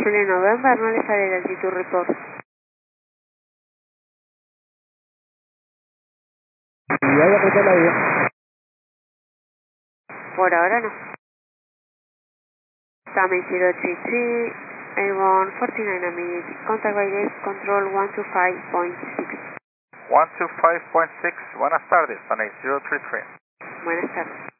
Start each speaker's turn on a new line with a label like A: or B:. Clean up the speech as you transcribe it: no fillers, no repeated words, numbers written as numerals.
A: Chile November, no le sale el altitude report.
B: Y hay que apretar la vida.
A: Por ahora no. Tame 033, A149 a minute. Contact by gate control 125.6.
C: 125.6, buenas tardes, Sunny 033.
A: Buenas tardes.